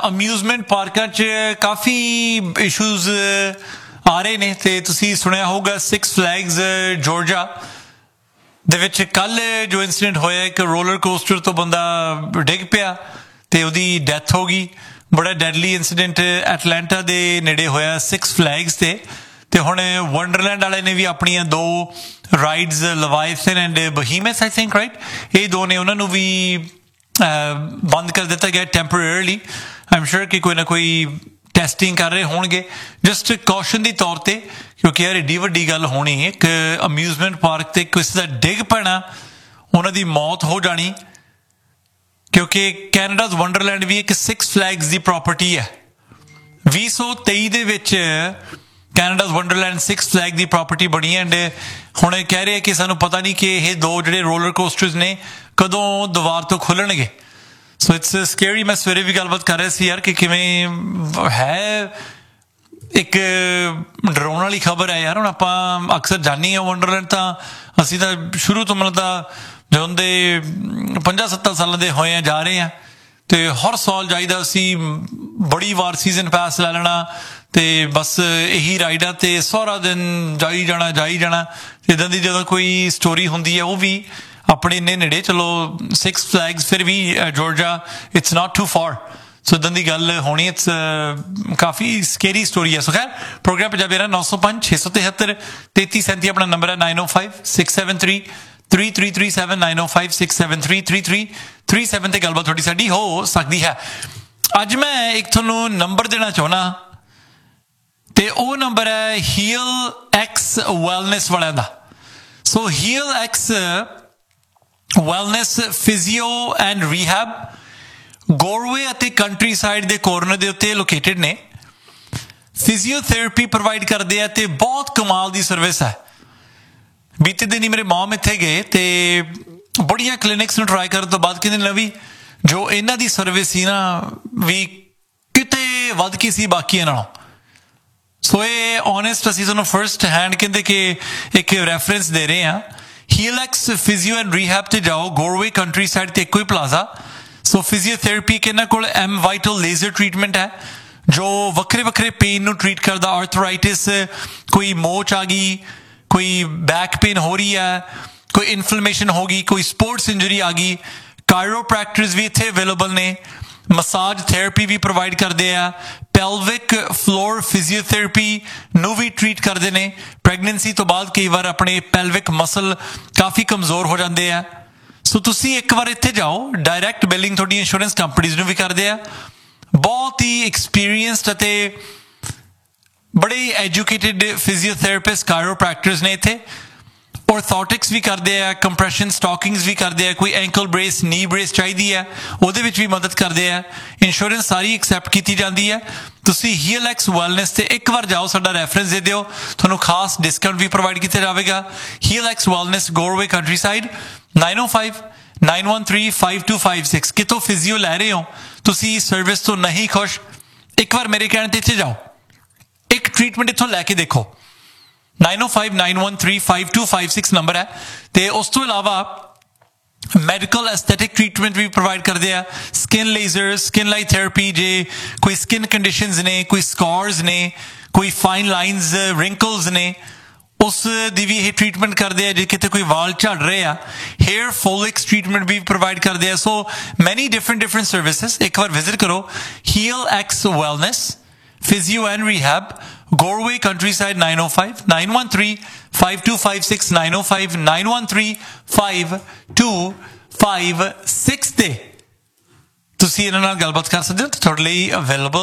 Amusement ਪਾਰਕਾਂ 'ਚ ਕਾਫੀ issues ਆ ਰਹੇ ਨੇ ਤੇ ਤੁਸੀਂ ਸੁਣਿਆ ਹੋਊਗਾ ਸਿਕਸ ਫਲੈਗਸ ਜਾਰਜੀਆ ਦੇ ਵਿੱਚ ਕੱਲ ਜੋ ਇੰਸੀਡੈਂਟ ਹੋਇਆ ਇੱਕ ਰੋਲਰ ਕੋਸਟਰ ਤੋਂ ਬੰਦਾ ਡਿੱਗ ਪਿਆ ਤੇ ਉਹਦੀ ਡੈਥ ਹੋ ਗਈ। ਬੜਾ ਡੈਡਲੀ ਇੰਸੀਡੈਂਟ ਐਟਲਾਂਟਾ ਦੇ ਨੇੜੇ ਹੋਇਆ ਸਿਕਸ ਫਲੈਗਸ ਤੇ ਹੁਣ ਵੰਡਰਲੈਂਡ ਵਾਲੇ ਨੇ ਵੀ ਆਪਣੀਆਂ ਦੋ rides ਲਵਾਇਥਨ and ਬਹੀਮਸ I think right ਇਹ ਦੋ ਨੇ ਉਹਨਾਂ ਨੂੰ ਵੀ ਬੰਦ ਕਰ ਦਿੱਤਾ ਗਿਆ ਟੈਂਪਰੇਰੀਲੀ। ਆਈ ਐਮ ਸ਼ੋਰ ਕਿ ਕੋਈ ਨਾ ਕੋਈ ਟੈਸਟਿੰਗ ਕਰ ਰਹੇ ਹੋਣਗੇ ਜਸਟ ਕੌਸ਼ਨ ਦੀ ਤੌਰ ਤੇ ਕਿਉਂਕਿ ਯਾਰ ਏਡੀ ਵੱਡੀ ਗੱਲ ਹੋਣੀ ਇੱਕ ਅਮਿਊਜ਼ਮੈਂਟ ਪਾਰਕ ਤੇ ਕਿਸੇ ਦਾ ਡਿੱਗ ਪੈਣਾ ਉਹਨਾਂ ਦੀ ਮੌਤ ਹੋ ਜਾਣੀ ਕਿਉਂਕਿ ਕੈਨੇਡਾ ਵੰਡਰਲੈਂਡ ਵੀ ਇੱਕ ਸਿਕਸ ਫਲੈਗਸ ਦੀ ਪ੍ਰਾਪਰਟੀ ਹੈ। 2023 ਦੇ ਵਿੱਚ ਕੈਨੇਡਾ ਵੰਡਰਲੈਂਡ ਸਿਕਸ ਫਲੈਗ ਦੀ ਪ੍ਰਾਪਰਟੀ ਬਣੀ ਐਂਡ ਹੁਣ ਇਹ ਕਹਿ ਰਹੇ ਕਿ ਸਾਨੂੰ ਪਤਾ ਨਹੀਂ ਕਿ ਇਹ ਦੋ ਜਿਹੜੇ ਰੋਲਰ ਕੋਸਟਰਸ ਨੇ ਕਦੋਂ ਦੁਬਾਰ ਤੋਂ ਖੁੱਲਣਗੇ। So it's ਸਕੇਰੀ। ਮੈਂ ਸਵੇਰੇ ਵੀ ਗੱਲਬਾਤ ਕਰ ਰਿਹਾ ਸੀ ਯਾਰ ਕਿ ਕਿਵੇਂ ਹੈ ਇੱਕ ਡਰਾਉਣ ਵਾਲੀ ਖਬਰ ਹੈ ਯਾਰ। ਹੁਣ ਆਪਾਂ ਅਕਸਰ ਜਾਨੀ ਹਾਂ ਵੰਡਰਲੈਂਡ ਤਾਂ ਅਸੀਂ ਤਾਂ ਸ਼ੁਰੂ ਤੋਂ ਮਤਲਬ ਤਾਂ ਜਦੋਂ ਦੇ 50-70 ਸਾਲਾਂ ਦੇ ਹੋਏ ਜਾ ਰਹੇ ਹਾਂ ਤੇ ਹਰ ਸਾਲ ਜਾਈਦਾ ਅਸੀਂ ਬੜੀ ਵਾਰ ਸੀਜ਼ਨ ਪਾਸ ਲੈ ਲੈਣਾ ਤੇ ਬਸ ਇਹੀ ਰਾਈਡਾਂ ਤੇ ਸਾਰਾ ਦਿਨ ਜਾਈ ਜਾਣਾ ਇੱਦਾਂ ਦੀ ਜਦੋਂ ਕੋਈ ਸਟੋਰੀ ਹੁੰਦੀ ਹੈ ਉਹ ਵੀ ਆਪਣੇ ਇੰਨੇ ਨੇੜੇ ਚਲੋ ਸਿਕਸ ਫਲੈਗਸ ਫਿਰ ਵੀ Georgia it's not to for ਸੋ ਇੱਦਾਂ ਦੀ ਗੱਲ ਹੋਣੀ ਇਟਸ ਕਾਫੀ ਸਕੇਰੀ ਸਟੋਰੀ ਹੈ। ਸੋ ਖੈਰ ਪ੍ਰੋਗਰਾਮ ਪੰਜਾਬੀ ਦਾ 905-673-3337 ਆਪਣਾ ਨੰਬਰ ਹੈ 905-673-3337 905-673-3337 ਤੇ ਗੱਲਬਾਤ ਤੁਹਾਡੀ ਸਾਡੀ ਹੋ ਸਕਦੀ ਹੈ। ਅੱਜ ਮੈਂ ਇੱਕ ਤੁਹਾਨੂੰ ਨੰਬਰ ਦੇਣਾ ਚਾਹੁੰਦਾ ਤੇ ਉਹ ਨੰਬਰ ਹੈ ਹੀਲ ਐਕਸ ਵੈਲਨੈਸ ਵਾਲਿਆਂ ਦਾ। ਸੋ heel X wellness physio and rehab ਗੋਰਵੇ ਅਤੇ ਕੰਟਰੀ ਸਾਈਡ ਦੇ ਕੋਰਨਰ ਦੇ ਉੱਤੇ ਲੋਕੇਟਡ ਨੇ। ਫਿਜ਼ੀਓਥੈਰੇਪੀ ਪ੍ਰੋਵਾਈਡ ਕਰਦੇ ਆ ਤੇ ਬਹੁਤ ਕਮਾਲ ਦੀ ਸਰਵਿਸ ਹੈ। ਬੀਤੇ ਦਿਨ ਹੀ ਮੇਰੇ ਮਮ ਇੱਥੇ ਗਏ ਤੇ ਬੜੀਆਂ ਕਲੀਨਿਕਸ ਨੂੰ ਟਰਾਈ ਕਰਨ ਤੋਂ ਬਾਅਦ ਕਹਿੰਦੇ ਨਵੀਂ ਜੋ ਇਹਨਾਂ ਦੀ ਸਰਵਿਸ ਸੀ ਨਾ ਵੀ ਕਿਤੇ ਵੱਧ ਕੇ ਸੀ ਬਾਕੀਆਂ ਨਾਲੋਂ। ਸੋ ਇਹ ਓਨੈਸਟ ਅਸੀਂ ਤੁਹਾਨੂੰ ਫਰਸਟ ਹੈਂਡ ਕਹਿੰਦੇ ਕਿ ਇੱਕ ਰੈਫਰੈਂਸ ਦੇ ਰਹੇ ਹਾਂ। ਹੀਲੈਕਸ ਫਿਜ਼ੀਓ ਐਂਡ ਰੀਹੈਬ ਤੇ ਜਾਓ ਗੋਰਵੇ ਕੰਟਰੀ ਸਾਈਡ ਤੇ ਇੱਕੋ ਹੀ ਪਲਾਜ਼ਾ। ਸੋ ਫਿਜ਼ੀਓਥੈਰੇਪੀ ਇਹਨਾਂ ਕੋਲ ਐਮ ਵਾਈਟਲ ਲੇਜ਼ਰ ਟ੍ਰੀਟਮੈਂਟ ਹੈ ਜੋ ਵੱਖਰੇ ਪੇਨ ਨੂੰ ਟ੍ਰੀਟ ਕਰਦਾ। ਆਰਥਰਾਈਟਿਸ ਕੋਈ ਮੋਚ ਆ ਗਈ ਕੋਈ ਬੈਕ ਪੇਨ ਹੋ ਰਹੀ ਹੈ ਕੋਈ ਇਨਫਲੇਮੇਸ਼ਨ ਹੋ ਗਈ ਕੋਈ ਸਪੋਰਟਸ ਇੰਜਰੀ ਆ ਗਈ। ਕਾਇਰੋਪ੍ਰੈਕਟਰਸ ਵੀ ਇੱਥੇ ਅਵੇਲੇਬਲ ਨੇ। ਮਸਾਜ ਥੈਰੇਪੀ ਵੀ ਪ੍ਰੋਵਾਈਡ ਕਰਦੇ ਆ। ਪੈਲਵਿਕ ਫਲੋਰ ਫਿਜ਼ੀਓਥੈਰੇਪੀ ਨੂੰ ਵੀ ਟ੍ਰੀਟ ਕਰਦੇ ਨੇ। ਪ੍ਰੈਗਨੈਂਸੀ ਤੋਂ ਬਾਅਦ ਕਈ ਵਾਰ ਆਪਣੇ ਪੈਲਵਿਕ ਮਸਲ ਕਾਫੀ ਕਮਜ਼ੋਰ ਹੋ ਜਾਂਦੇ ਆ। ਸੋ ਤੁਸੀਂ ਇੱਕ ਵਾਰ ਇੱਥੇ ਜਾਓ। ਡਾਇਰੈਕਟ ਬਿਲਿੰਗ ਤੁਹਾਡੀ ਇੰਸ਼ੋਰੈਂਸ ਕੰਪਨੀਜ਼ ਨੂੰ ਵੀ ਕਰਦੇ ਆ। ਬਹੁਤ ਹੀ ਐਕਸਪੀਰੀਅੰਸਡ ਅਤੇ ਬੜੇ ਐਜੂਕੇਟਿਡ ਫਿਜ਼ੀਓਥੈਰੇਪਿਸਟ ਕਾਇਰੋਪ੍ਰੈਕਟਰਸ ਨੇ ਇੱਥੇ। ਔਰਥੋਟਿਕਸ ਵੀ ਕਰਦੇ ਆ ਕੰਪਰੈਸ਼ਨ ਸਟਾਕਿੰਗਸ ਵੀ ਕਰਦੇ ਆ। ਕੋਈ ਐਂਕਲ ਬ੍ਰੇਸ ਨੀ ਬ੍ਰੇਸ ਚਾਹੀਦੀ ਹੈ ਉਹਦੇ ਵਿੱਚ ਵੀ ਮਦਦ ਕਰਦੇ ਆ। ਇੰਸ਼ੋਰੈਂਸ ਸਾਰੀ ਐਕਸੈਪਟ ਕੀਤੀ ਜਾਂਦੀ ਹੈ। ਤੁਸੀਂ ਹੀਲੈਕਸ ਵੈਲਨੈਸ ਤੇ ਇੱਕ ਵਾਰ ਜਾਓ ਸਾਡਾ ਰੈਫਰੈਂਸ ਦੇ ਦਿਓ ਤੁਹਾਨੂੰ ਖਾਸ ਡਿਸਕਾਊਂਟ ਵੀ ਪ੍ਰੋਵਾਈਡ ਕੀਤਾ ਜਾਵੇਗਾ। ਹੀਲੈਕਸ ਵੈਲਨੈਸ ਗੋਰਵੇ ਕੰਟਰੀ ਸਾਈਡ 905-913-5256 ਕਿਤੋਂ ਫਿਜ਼ੀਓ ਲੈ ਰਹੇ ਹੋ ਤੁਸੀਂ ਸਰਵਿਸ ਤੋਂ ਨਹੀਂ ਖੁਸ਼ ਇੱਕ ਵਾਰ ਮੇਰੇ ਕਹਿਣ ਤੇ ਇੱਥੇ ਜਾਓ ਇੱਕ ਟ੍ਰੀਟਮੈਂਟ ਇੱਥੋਂ ਲੈ ਕੇ ਦੇਖੋ। 905-913-5256 ਨੰਬਰ ਹੈ ਤੇ ਉਸ ਤੋਂ ਇਲਾਵਾ ਮੈਡੀਕਲ ਐਸਥੈਟਿਕ ਟ੍ਰੀਟਮੈਂਟ ਵੀ ਪ੍ਰੋਵਾਈਡ ਕਰਦੇ ਆ। Skin laser skin light therapy ਜੇ ਕੋਈ ਸਕਿਨ ਕੰਡੀਸ਼ਨਸ ਨੇ ਕੋਈ ਸਕਾਰਸ ਨੇ ਕੋਈ ਫਾਈਨ ਲਾਈਨਸ ਰਿੰਕਲਸ ਨੇ ਉਸ ਦੀ ਵੀ ਇਹ ਟ੍ਰੀਟਮੈਂਟ ਕਰਦੇ ਆ। ਜੇ ਕਿਤੇ ਕੋਈ ਵਾਲ ਝੜ ਰਹੇ ਆ ਹੇਅਰ ਫੋਲਿਕਸ ਟ੍ਰੀਟਮੈਂਟ ਵੀ ਪ੍ਰੋਵਾਈਡ ਕਰਦੇ ਆ। ਸੋ ਮੈਨੀ ਡਿਫਰੈਂਟ ਸਰਵਿਸਿਸ ਇੱਕ ਵਾਰ ਵਿਜ਼ਿਟ ਕਰੋ heel X wellness physio and rehab ਗੋਰਵੇ country side 905-913-5256 905-913-5256 ਤੇ ਤੁਸੀਂ ਇਹਨਾਂ ਨਾਲ ਗੱਲਬਾਤ ਕਰ ਸਕਦੇ ਹੋ ਤੁਹਾਡੇ ਲਈ ਅਵੇਲੇਬਲ